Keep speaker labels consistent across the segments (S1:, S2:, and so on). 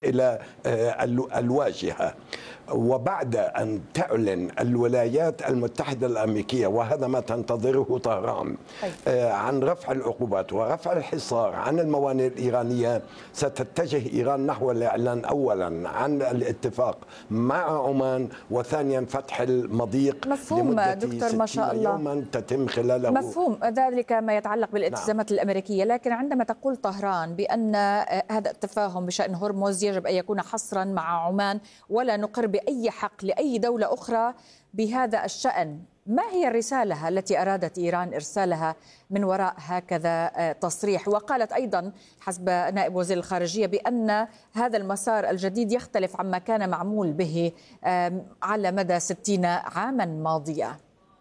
S1: إلى الواجهة. وبعد أن تعلن الولايات المتحدة الأمريكية، وهذا ما تنتظره طهران، عن رفع العقوبات ورفع الحصار عن الموانئ الإيرانية، ستتجه إيران نحو الإعلان أولا عن الاتفاق مع عمان، وثانيا فتح المضيق
S2: مفهوم دكتور ما شاء الله
S1: يوما تتم خلاله.
S2: مفهوم ذلك ما يتعلق بالالتزامات الأمريكية، لكن عندما تقول طهران بأن هذا التفاهم بشأن هرمز يجب أن يكون حصرا مع عمان ولا نقر بأي حق لأي دولة أخرى بهذا الشأن، ما هي الرسالة التي أرادت إيران إرسالها من وراء هكذا تصريح؟ وقالت أيضا حسب نائب وزير الخارجية بأن هذا المسار الجديد يختلف عما كان معمول به على مدى 60 عاما ماضية.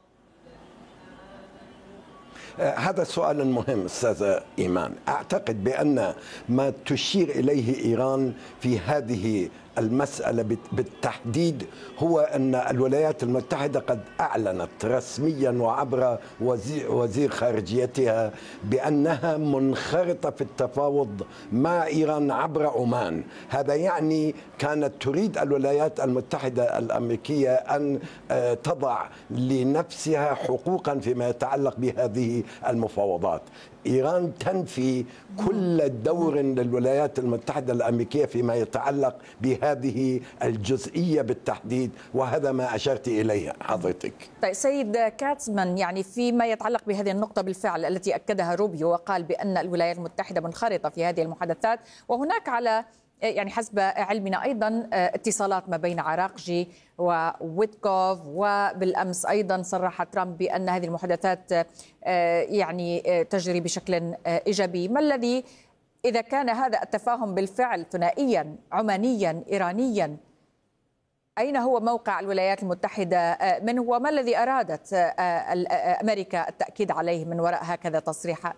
S1: هذا سؤال مهم أستاذة إيمان. أعتقد بأن ما تشير إليه إيران في هذه المسألة بالتحديد هو أن الولايات المتحدة قد أعلنت رسميا وعبر وزير خارجيتها بأنها منخرطة في التفاوض مع إيران عبر عمان. هذا يعني كانت تريد الولايات المتحدة الأمريكية أن تضع لنفسها حقوقا فيما يتعلق بهذه المفاوضات. إيران تنفي كل دور للولايات المتحدة الأمريكية فيما يتعلق بهذه الجزئية بالتحديد، وهذا ما أشرت إليه حضرتك.
S2: طيب سيد كاتسمان، يعني فيما يتعلق بهذه النقطة بالفعل التي أكدها روبيو وقال بأن الولايات المتحدة منخرطة في هذه المحادثات، وهناك على يعني حسب علمنا أيضا اتصالات ما بين عراقجي وويتكوف، وبالأمس أيضا صرح ترامب بأن هذه المحادثات يعني تجري بشكل إيجابي. ما الذي إذا كان هذا التفاهم بالفعل ثنائيا عمانيا إيرانيا، أين هو موقع الولايات المتحدة منه، وما الذي أرادت أمريكا التأكيد عليه من وراء هكذا تصريحات؟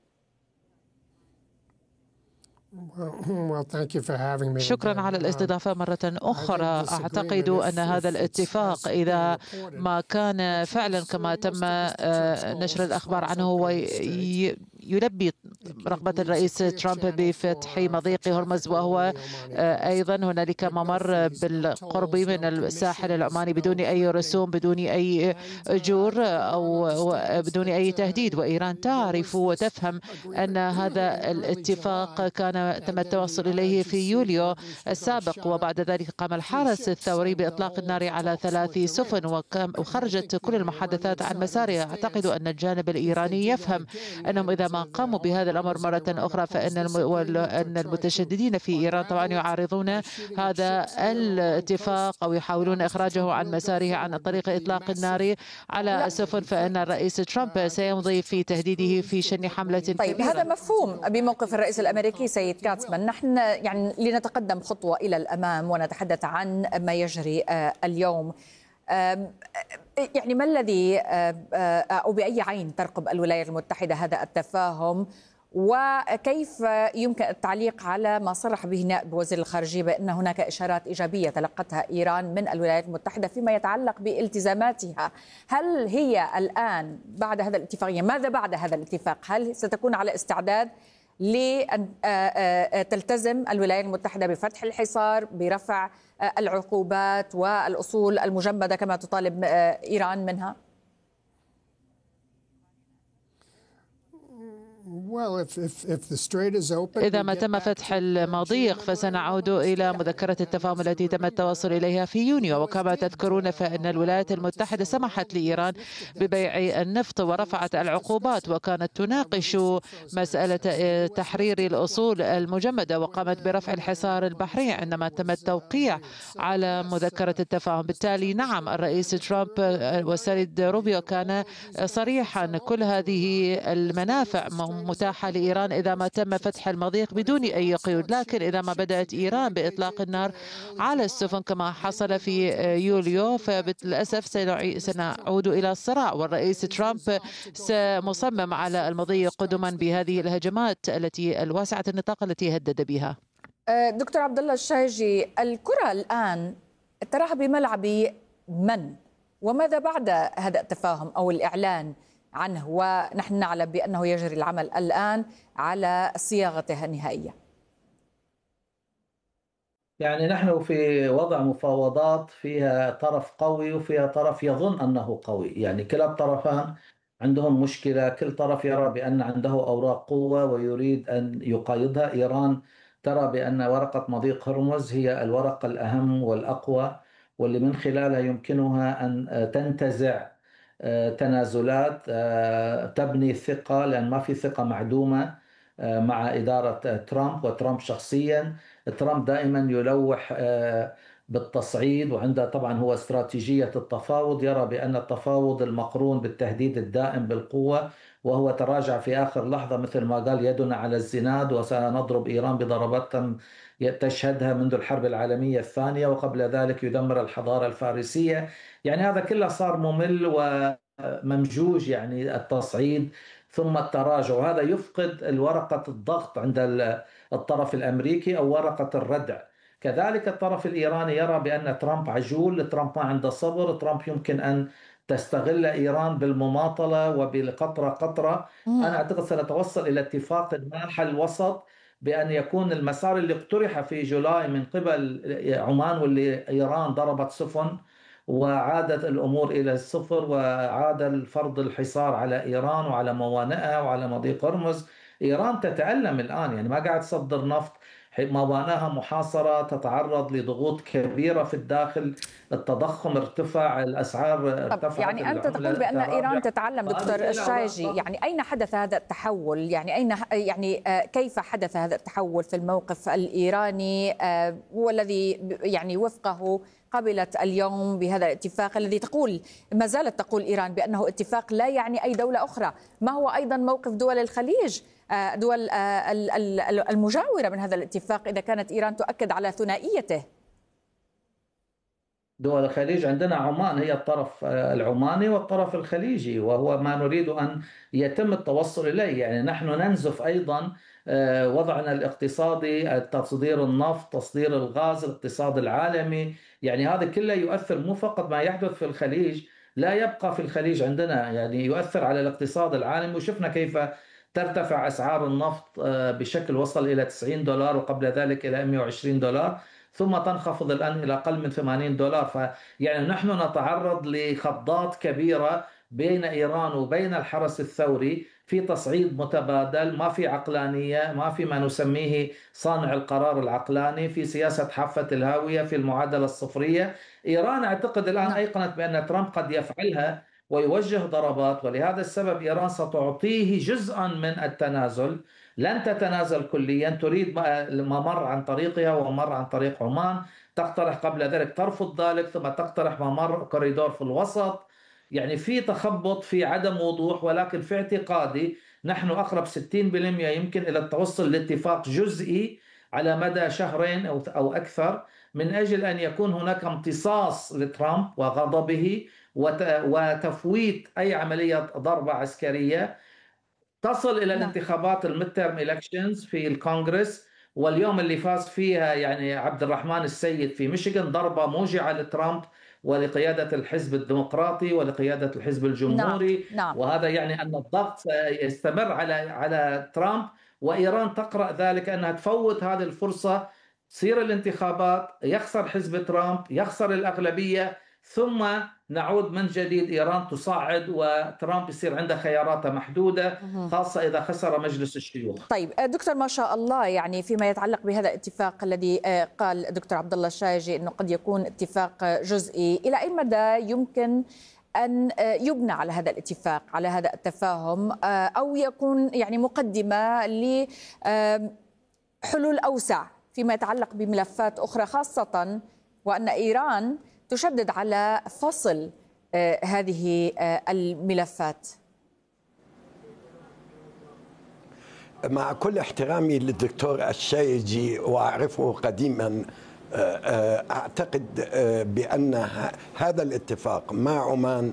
S3: شكرا على الاستضافة مرة أخرى. أعتقد أن هذا الاتفاق إذا ما كان فعلا كما تم نشر الأخبار عنه ويلبي رغبة الرئيس ترامب بفتح مضيق هرمز، وهو أيضا هنالك ممر بالقرب من الساحل العماني بدون أي رسوم، بدون أي أجور أو بدون أي تهديد. وإيران تعرف وتفهم أن هذا الاتفاق كان تم التوصل إليه في يوليو السابق، وبعد ذلك قام الحرس الثوري بإطلاق النار على 3 سفن وخرجت كل المحادثات عن مسارها. أعتقد أن الجانب الإيراني يفهم أنهم إذا ما قاموا بهذا الأمر مرة أخرى فإن المتشددين في إيران طبعا يعارضون هذا الاتفاق أو يحاولون إخراجه عن مساره عن طريق إطلاق النار على السفن، فإن الرئيس ترامب سيمضي في تهديدي في شن حملة
S2: طيب هذا مفهوم بموقف الرئيس الأمريكي سيد كاتسمان. نحن يعني لنتقدم خطوة إلى الأمام ونتحدث عن ما يجري اليوم، يعني ما الذي أو بأي عين ترقب الولايات المتحدة هذا التفاهم، وكيف يمكن التعليق على ما صرح به نائب وزير الخارجية بأن هناك إشارات إيجابية تلقتها إيران من الولايات المتحدة فيما يتعلق بالتزاماتها؟ هل هي الآن بعد هذا الاتفاق، ماذا بعد هذا الاتفاق؟ هل ستكون على استعداد لأن تلتزم الولايات المتحدة بفتح الحصار، برفع العقوبات والأصول المجمدة كما تطالب إيران منها؟
S3: إذا ما تم فتح المضيق فسنعود إلى مذكرة التفاهم التي تم التوصل إليها في يونيو، وكما تذكرون فإن الولايات المتحدة سمحت لإيران ببيع النفط ورفعت العقوبات، وكانت تناقش مسألة تحرير الأصول المجمدة، وقامت برفع الحصار البحري عندما تم التوقيع على مذكرة التفاهم. بالتالي نعم الرئيس ترامب والسيد روبيو كان صريحا، كل هذه المنافع متاحة لإيران إذا ما تم فتح المضيق بدون أي قيود، لكن إذا ما بدأت إيران بإطلاق النار على السفن كما حصل في يوليو فبالأسف سنعود إلى الصراع، والرئيس ترامب مصمم على المضي قدما بهذه الهجمات التي الواسعة النطاق التي هدد بها.
S2: دكتور عبد الله الشايجي، الكرة الآن تراها بملعب من؟ وماذا بعد هذا التفاهم أو الإعلان عنه، ونحن نعلم بأنه يجري العمل الآن على صياغته النهائية؟
S4: يعني نحن في وضع مفاوضات فيها طرف قوي وفيها طرف يظن أنه قوي، يعني كلا الطرفان عندهم مشكلة، كل طرف يرى بأن عنده أوراق قوة ويريد أن يقايضها. إيران ترى بأن ورقة مضيق هرمز هي الورقة الأهم والأقوى، واللي من خلالها يمكنها أن تنتزع تنازلات، تبني ثقة، لأن ما في ثقة معدومة مع إدارة ترامب وترامب شخصيا. ترامب دائما يلوح بالتصعيد، وعنده طبعا هو استراتيجية التفاوض، يرى بأن التفاوض المقرون بالتهديد الدائم بالقوة، وهو تراجع في آخر لحظة مثل ما قال يدنا على الزناد وسنضرب إيران بضربات تشهدها منذ الحرب العالمية الثانية، وقبل ذلك يدمر الحضارة الفارسية. يعني هذا كله صار ممل وممجوج، يعني التصعيد ثم التراجع، وهذا يفقد الورقة الضغط عند الطرف الأمريكي أو ورقة الردع. كذلك الطرف الإيراني يرى بأن ترامب عجول، ترامب ما عنده صبر، ترامب يمكن أن تستغل إيران بالمماطلة وبالقطرة قطرة. أنا أعتقد سنتوصل إلى اتفاق ما، حل وسط، بأن يكون المسار اللي اقترح في جولاي من قبل عمان، واللي إيران ضربت سفن وعادت الأمور إلى الصفر، وعاد الفرض الحصار على إيران وعلى موانئها وعلى مضيق هرمز. إيران تتألم الآن، يعني ما قاعد تصدر نفط، موانئها محاصرة، تتعرض لضغوط كبيرة في الداخل، التضخم ارتفع، الأسعار
S2: طب
S4: ارتفعت،
S2: يعني أنت
S4: العملة
S2: تقول بأن إيران
S4: تراجع.
S2: تتعلم دكتور الشايجي، يعني أين حدث هذا التحول؟ يعني كيف حدث هذا التحول في الموقف الإيراني والذي يعني وفقه قبلت اليوم بهذا الاتفاق الذي ما زالت تقول إيران بأنه اتفاق لا يعني أي دولة أخرى؟ ما هو أيضا موقف دول الخليج، دول المجاورة من هذا الاتفاق، إذا كانت إيران تؤكد على ثنائيته؟
S4: دول الخليج عندنا عمان هي الطرف العماني والطرف الخليجي، وهو ما نريد أن يتم التوصل إليه. يعني نحن ننزف أيضا وضعنا الاقتصادي، تصدير النفط، تصدير الغاز، الاقتصاد العالمي، يعني هذا كله يؤثر، مو فقط ما يحدث في الخليج لا يبقى في الخليج عندنا، يعني يؤثر على الاقتصاد العالمي. وشفنا كيف ترتفع أسعار النفط بشكل وصل إلى $90 وقبل ذلك إلى $120، ثم تنخفض الآن إلى أقل من $80. فيعني نحن نتعرض لخضات كبيرة بين إيران وبين الحرس الثوري، في تصعيد متبادل، ما في عقلانية، ما في ما نسميه صانع القرار العقلاني، في سياسة حافة الهاوية، في المعادلة الصفرية. إيران أعتقد الآن أيقنت بأن ترامب قد يفعلها ويوجه ضربات، ولهذا السبب إيران ستعطيه جزءا من التنازل، لن تتنازل كليا، تريد ممر عن طريقها وممر عن طريق عمان، تقترح قبل ذلك ترفض ذلك، ثم تقترح ممر كوريدور في الوسط. يعني في تخبط، في عدم وضوح، ولكن في اعتقادي نحن أقرب 60% يمكن إلى التوصل لاتفاق جزئي على مدى شهرين أو أكثر، من أجل أن يكون هناك امتصاص لترامب وغضبه وتفويت أي عملية ضربة عسكرية تصل إلى الانتخابات الميدتيرم إلكشنز في الكونغرس. واليوم اللي فاز فيها يعني عبد الرحمن السيد في ميشيغان ضربة موجعة لترامب ولقيادة الحزب الديمقراطي ولقيادة الحزب الجمهوري.
S2: نعم.
S4: وهذا يعني أن الضغط يستمر على ترامب، وإيران تقرأ ذلك أنها تفوت هذه الفرصة، تصير الانتخابات، يخسر حزب ترامب، يخسر الأغلبية، ثم نعود من جديد، إيران تصعد وترامب يصير عنده خياراته محدودة، خاصة إذا خسر مجلس الشيوخ.
S2: طيب دكتور، ما شاء الله، يعني فيما يتعلق بهذا الاتفاق الذي قال دكتور عبد الله الشايجي أنه قد يكون اتفاق جزئي، إلى أي مدى يمكن أن يبنى على هذا الاتفاق، على هذا التفاهم، أو يكون يعني مقدمة لحلول أوسع فيما يتعلق بملفات أخرى، خاصة وأن إيران تشدد على فصل هذه الملفات؟
S1: مع كل احترامي للدكتور الشايجي وأعرفه قديما، أعتقد بأن هذا الاتفاق مع عمان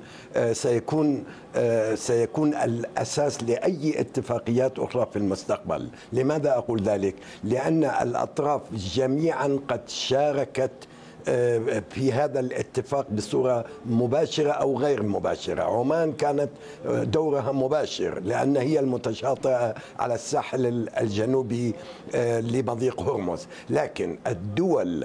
S1: سيكون الأساس لأي اتفاقيات أخرى في المستقبل. لماذا أقول ذلك؟ لأن الأطراف جميعا قد شاركت في هذا الاتفاق بصورة مباشرة أو غير مباشرة. عمان كانت دورها مباشر لأن هي المتشاطئة على الساحل الجنوبي لمضيق هرمز، لكن الدول